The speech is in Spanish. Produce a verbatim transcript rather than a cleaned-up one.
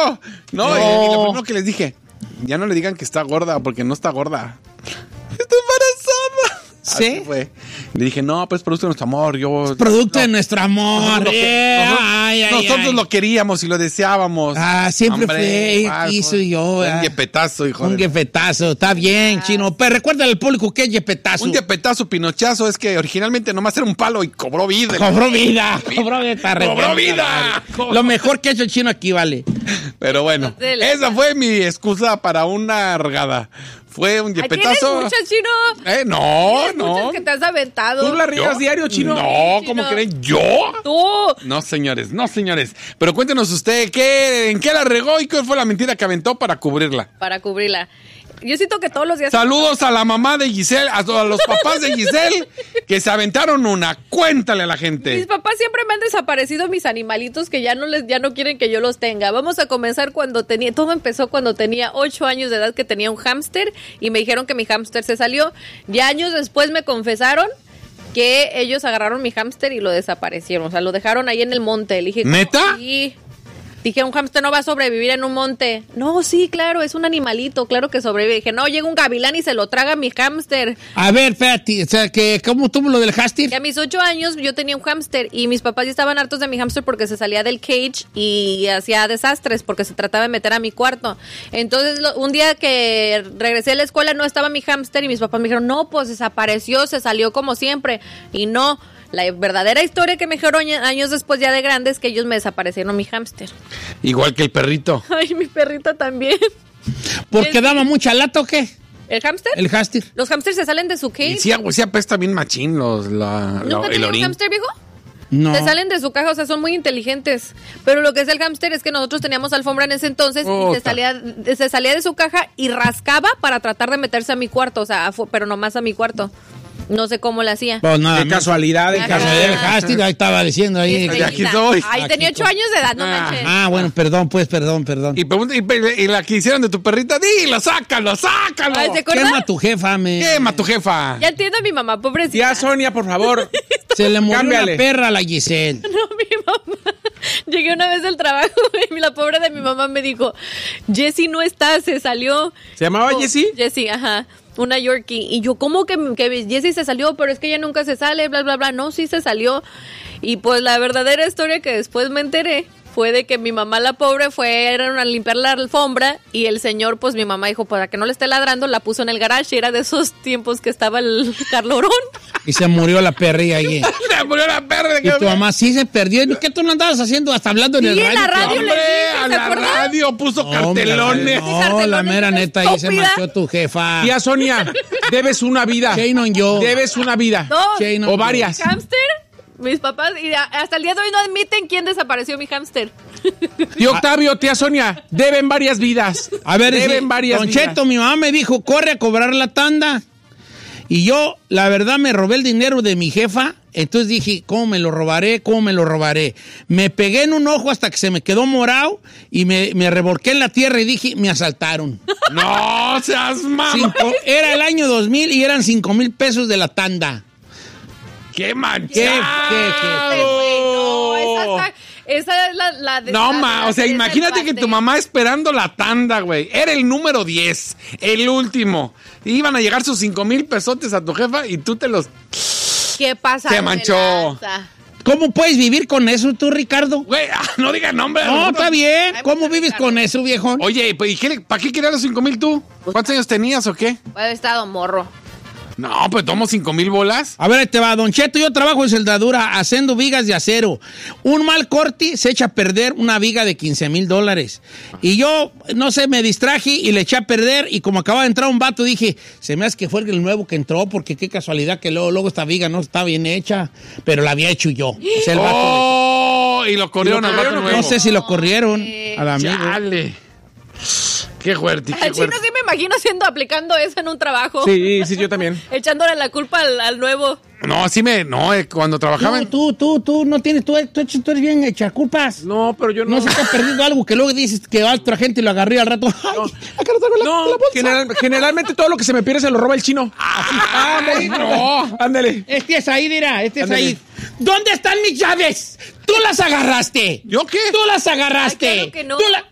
no. No, No. Y, y lo primero que les dije, ya no le digan que está gorda, porque no está gorda. Está embarazada. ¿Sí? Así fue. Le dije, no, pues producto de nuestro amor. Yo, Producto no, de nuestro amor. nosotros lo que- Eh, nosotros- ay, ay, nosotros ay. lo queríamos y lo deseábamos. Ah, siempre Hombre, fue, ah, quiso fue- yo. fue ah. Un yepetazo, hijo Un de... yepetazo, está bien, chino. Pero recuérdale al público que es yepetazo. Un yepetazo, pinochazo, es que originalmente nomás era un palo y cobró vida. Cobró vida, cobró vida. está re ¡Cobró bueno, vida! vale. Lo mejor que ha hecho el chino aquí, vale. Pero bueno, esa fue mi excusa para una argada. Fue un ¿A quién yepetazo. escuchas, chino? Eh, no, ¿Quién escuchas no. que te has aventado? ¿Tú la riegas ¿Yo? diario, chino? No, Sí, ¿cómo chino. creen? ¿Yo? Tú. No, señores, no, señores. Pero cuéntenos usted, ¿qué, ¿en qué la regó y cuál fue la mentira que aventó para cubrirla? Para cubrirla. Yo siento que todos los días... Saludos a la mamá de Giselle, a, a los papás de Giselle, que se aventaron una. Cuéntale a la Mis gente. papás siempre me han desaparecido mis animalitos que ya no les ya no quieren que yo los tenga. Vamos a comenzar cuando tenía, todo empezó cuando tenía ocho años de edad, que tenía un hámster y me dijeron que mi hámster se salió. Ya años después me confesaron que ellos agarraron mi hámster y lo desaparecieron, o sea, lo dejaron ahí en el monte. Le dije, ¿Neta? Sí. Dije, un hámster no va a sobrevivir en un monte. No, sí, claro, es un animalito, claro que sobrevive. Dije, no, llega un gavilán y se lo traga mi hámster. A ver, espérate, o sea, que, ¿cómo tuvo lo del hámster? Y a mis ocho años yo tenía un hámster y mis papás ya estaban hartos de mi hámster porque se salía del cage y hacía desastres porque se trataba de meter a mi cuarto. Entonces lo- un día que regresé a la escuela no estaba mi hámster y mis papás me dijeron, no, pues desapareció, se salió como siempre. Y no, la verdadera historia que me dijeron año- años después ya de grande es que ellos me desaparecieron mi hámster. Igual que el perrito. Ay, mi perrita también. ¿Porque daba mucha lata o qué? ¿El hámster? El hámster. Los hámsters se salen de su Y cage. sí, sí apesta bien machín los, la, ¿Nunca la- el tenías un orín. hámster, viejo? No. Se salen de su caja, o sea, son muy inteligentes. Pero lo que es el hámster es que nosotros teníamos alfombra en ese entonces y Puta. se salía, se salía de su caja y rascaba para tratar de meterse a mi cuarto, o sea, fu- pero nomás a mi cuarto. No sé cómo le hacía. Pues nada, De casualidad, de Ajá. casualidad, el casualidad. hámster, ahí estaba diciendo ahí. Y aquí soy. Ay, tenía ocho años de edad, no manches. Ah, bueno, perdón, pues, perdón, perdón. Y, pregunta, y, pe- y la que hicieron de tu perrita, dilo, sácalo, sácalo. Ay, ¿se acuerda? Quema a tu jefa, me. Quema a tu jefa. Ya entiendo a mi mamá, pobrecita. Ya, Sonia, por favor. Se le murió Cámbiale. la perra a la Giselle. No, mi mamá. Llegué una vez del trabajo y la pobre de mi mamá me dijo, Jessie no está, se salió. ¿Se llamaba Oh, Jessie? Jessie, ajá. Una Yorkie. Y yo, ¿cómo que, que Jessie se salió? Pero es que ella nunca se sale, bla, bla, bla. No, sí se salió. Y pues la verdadera historia que después me enteré fue de que mi mamá, la pobre, fueron a limpiar la alfombra y el señor, pues mi mamá dijo, para que no le esté ladrando, la puso en el garage. Y era de esos tiempos que estaba el carlorón. Y se murió la perrilla ahí. Se murió la perra. Y tu mamá sí se perdió. ¿Y qué tú no andabas haciendo? Hasta hablando en Sí, el en radio. la radio cabrón. le Hombre, dije, a ¿se la acuerdan? radio puso No, hombre, cartelones. No, la Cartelones, mera neta, ahí se estúpida. marchó tu jefa. Tía Sonia, debes una vida. Shane on yo. Debes una vida. No, Shane on O yo. varias. hámster, mis papás, y a- hasta el día de hoy no admiten quién desapareció mi hámster. Tío Octavio, tía Sonia, deben varias vidas. A ver, deben sí, varias Don vidas. Cheto, mi mamá me dijo, corre a cobrar la tanda. Y yo, la verdad, me robé el dinero de mi jefa. Entonces dije, ¿cómo me lo robaré? ¿Cómo me lo robaré? Me pegué en un ojo hasta que se me quedó morado y me, me revolqué en la tierra y dije, me asaltaron. No seas mamá. Cinco- era el año dos mil y eran cinco mil pesos de la tanda. ¡Qué ¿Qué? manchado! ¿Qué? Ay, güey, no, esa, está- esa es la, la de- No, la- ma, la o sea, cereza imagínate del que tu pastel. mamá esperando la tanda, güey. Era el número diez, el último. Iban a llegar sus cinco mil pesotes a tu jefa y tú te los... ¿Qué pasa? Se manchó. ¿Cómo puedes vivir con eso tú, Ricardo? Güey, ah, no digas nombre. No, alguno. está bien. Ay, ¿Cómo mucho vives Ricardo. con eso, viejón? Oye, pues, ¿y qué, para qué querías los cinco mil tú? ¿Cuántos años tenías o qué? Puede estado morro. No, pues tomo cinco mil bolas. A ver, ahí te va, Don Cheto, yo trabajo en soldadura haciendo vigas de acero. Un mal corte se echa a perder una viga de quince mil dólares. Y yo, no sé, me distraje y le eché a perder y como acababa de entrar un vato, dije, se me hace que fue el nuevo que entró porque qué casualidad que luego, luego esta viga no está bien hecha, pero la había hecho yo. O sea, el vato ¡Oh! Y lo corrieron al vato le- nuevo. no sé si lo corrieron al amigo. Chale. Qué fuerte, qué Al chino fuerte. sí me imagino haciendo, aplicando eso en un trabajo. Sí, sí, yo también. Echándole la culpa al, al nuevo. No, sí me... No, eh, cuando trabajaba No, en... tú, tú, tú, no tienes, tú, tú, tú eres bien echar culpas. No, pero yo no. No se te ha perdido algo que luego dices que otra gente lo agarró y al rato. Ay, acá lo traigo la, No, la bolsa. general- generalmente todo lo que se me pierde se lo roba el chino. ¡Ay, no! Ándale. Este es ahí, mira, este es Ándale. ahí. ¿Dónde están mis llaves? Tú las agarraste. ¿Yo qué? Tú las agarraste. Ay, claro que no. Tú la-